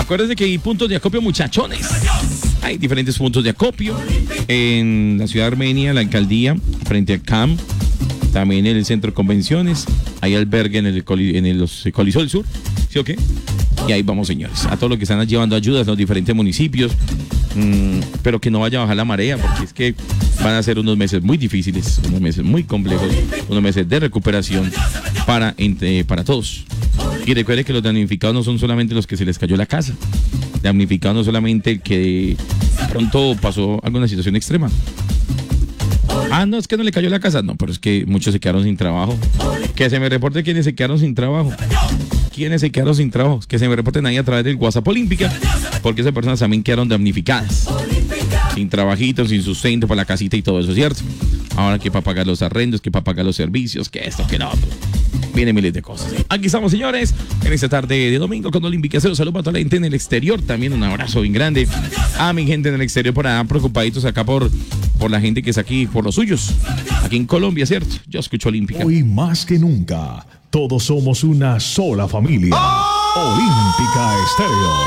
Acuérdense que hay puntos de acopio, muchachones. Hay diferentes puntos de acopio en la ciudad de Armenia, la alcaldía, frente a CAM, también en el centro de convenciones, hay albergue en el Coliseo del Sur, ¿sí o qué? Y ahí vamos, señores, a todos los que están llevando ayudas en los diferentes municipios, pero que no vaya a bajar la marea, porque es que van a ser unos meses muy difíciles, unos meses muy complejos, unos meses de recuperación para todos. Y recuerde que los damnificados no son solamente los que se les cayó la casa, damnificado no solamente el que pronto pasó alguna situación extrema. No, es que no le cayó la casa. No, pero es que muchos se quedaron sin trabajo. Que se me reporte quiénes se quedaron sin trabajo. ¿Quiénes se quedaron sin trabajo? Que se me reporten ahí a través del WhatsApp Olímpica, porque esas personas también quedaron damnificadas. Sin trabajito, sin sustento para la casita y todo eso, ¿cierto? Ahora que para pagar los arrendos, que para pagar los servicios, que esto, que no. Vienen miles de cosas. Aquí estamos, señores, en esta tarde de domingo con Olímpica. Saludos para toda la gente en el exterior. También un abrazo bien grande a mi gente en el exterior por allá, preocupaditos acá por la gente que está aquí, por los suyos. Aquí en Colombia, ¿cierto? Yo escucho Olímpica. Hoy más que nunca, todos somos una sola familia. Olímpica Estéreo.